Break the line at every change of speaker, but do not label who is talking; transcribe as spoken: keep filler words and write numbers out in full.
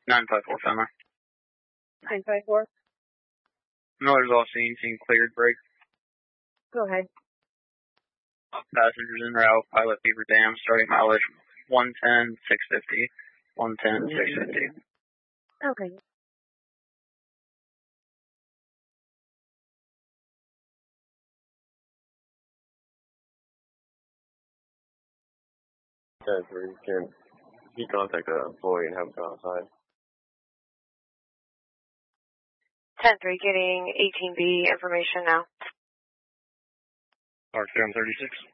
nine five four, Fenner.
nine five four.
Miller's all seen, seen cleared break.
Go ahead.
Passengers en route, Pilot Beaver Dam, starting mileage one ten, six fifty. one ten, six fifty.
Okay.
ten three, can he contact the employee and have him come outside?
ten three, getting eighteen B information now.
R seven thirty-six.